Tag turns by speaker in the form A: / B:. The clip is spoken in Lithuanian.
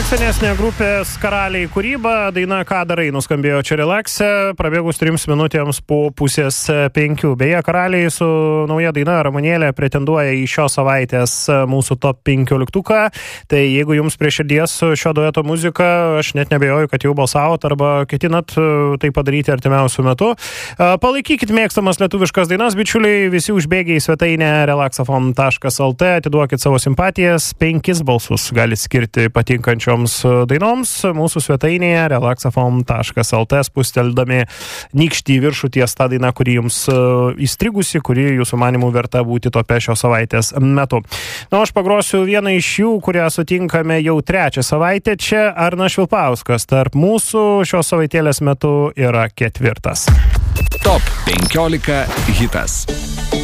A: Senesnė grupės Karaliai kūryba, daina Ką darai nuskambėjo čia Relaxe, prabėgus 3 minutėms po 4:30. Beje, Karaliai su nauja daina Ramunėlė pretenduoja į šios savaitės mūsų top 15. Tai jeigu jums prie širdies šio dueto muzika, aš net nebejoju, kad jau balsavot arba ketinat tai padaryti artimiausių metų. Palaikykit mėgstamas lietuviškas dainas, bičiuliai, visi užbėgiai į svetainę relaxafon.lt, atiduokit savo simpatijas, 5 balsus gali skirti patinkančioms dainoms mūsų svetainėje relaxafon.lt, spusteldami nykštį viršų ties tą dainą, kuri jums įstrigusi, kuri jūsų manimų verta būti tope šios savaitės metu. Na, aš pagrosiu vieną iš jų, kurią sutinkame jau 3 savaitę. Čia Arnas Švilpauskas tarp mūsų šios savaitėlės metu yra 4.
B: Top 15 hitas.